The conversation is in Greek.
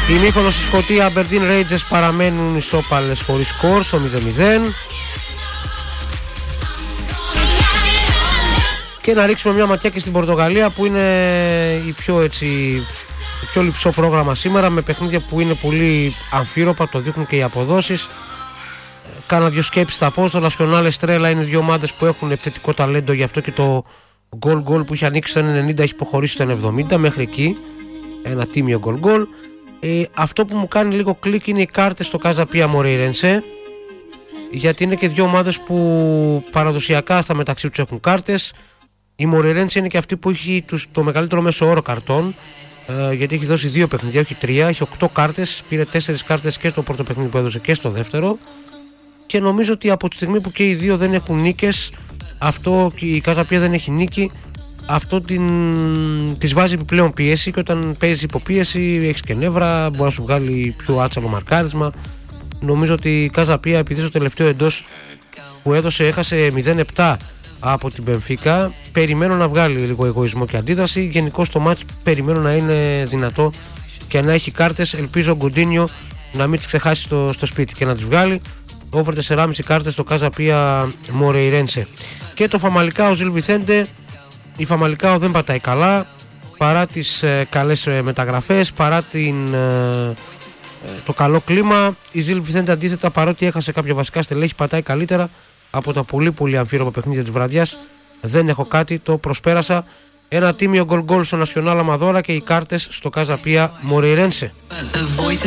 Ημίχρονο στη Σκωτία, Aberdeen Rangers παραμένουν ισόπαλες χωρίς σκορ στο 0-0. Και να ρίξουμε μια ματιά και στην Πορτογαλία, που είναι η πιο λειψό πρόγραμμα σήμερα, με παιχνίδια που είναι πολύ αμφίροπα, το δείχνουν και οι αποδόσεις. Κάνα δύο σκέψεις θα πω. Στο Nacional Estrela είναι δύο ομάδες που έχουν επιθετικό ταλέντο, γι' αυτό και το goal που είχε ανοίξει το 90 έχει προχωρήσει το 70 μέχρι εκεί. Ένα τίμιο goal. Αυτό που μου κάνει λίγο κλικ είναι οι κάρτες στο Casa Pia Moreirense, γιατί είναι και δύο ομάδες που παραδοσιακά στα μεταξύ τους έχουν κάρτες. Η Moreirense είναι και αυτή που έχει το μεγαλύτερο μέσο όρο καρτών, γιατί έχει δώσει δύο παιχνίδια, όχι τρία. Έχει 8 κάρτες, πήρε 4 κάρτες και στο πρώτο παιχνίδι που έδωσε και στο δεύτερο. Και νομίζω ότι από τη στιγμή που και οι δύο δεν έχουν νίκες, αυτό και η Casa Pia δεν έχει νίκη, αυτό της βάζει επιπλέον πίεση, και όταν παίζει υποπίεση έχεις και νεύρα, μπορεί να σου βγάλει πιο άτσαλο μαρκάρισμα. Νομίζω ότι η Casa Pia, επειδή στο τελευταίο εντός που έδωσε έχασε 0-7 από την Μπενφίκα, περιμένω να βγάλει λίγο εγωισμό και αντίδραση. Γενικώς το μάτς περιμένω να είναι δυνατό και να έχει κάρτες. Ελπίζω ο Γκοντίνιο να μην τις ξεχάσει στο σπίτι και να τις βγάλει. Over 4,5 κάρτες στο Casa Pia Moreirense. Και το Φαμαλικάο Ζιλ Βιθέντε. Η Φαμαλικάο δεν πατάει καλά, παρά τις καλές μεταγραφές, παρά το καλό κλίμα. Η Ζιλ Βιθέντε αντίθετα, παρότι έχασε κάποια βασικά στελέχη, πατάει καλύτερα. Από τα πολύ πολύ αμφίροπα παιχνίδια της βραδιάς δεν έχω κάτι, το προσπέρασα. Ένα τίμιο γκολ στο Nacional Amadora και οι κάρτες στο Casa Pia Moreirense.